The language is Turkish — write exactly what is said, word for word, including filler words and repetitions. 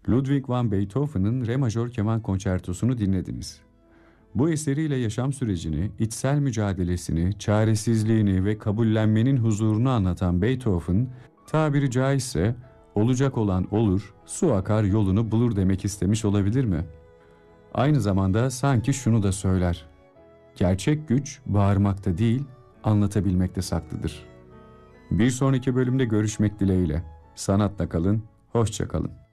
Ludwig van Beethoven'ın Re majör keman konçertosunu dinlediniz. Bu eseriyle yaşam sürecini, içsel mücadelesini, çaresizliğini ve kabullenmenin huzurunu anlatan Beethoven, tabiri caizse olacak olan olur, su akar yolunu bulur demek istemiş olabilir mi? Aynı zamanda sanki şunu da söyler: gerçek güç bağırmakta değil, anlatabilmekte saklıdır. Bir sonraki bölümde görüşmek dileğiyle. Sanatla kalın, hoşça kalın.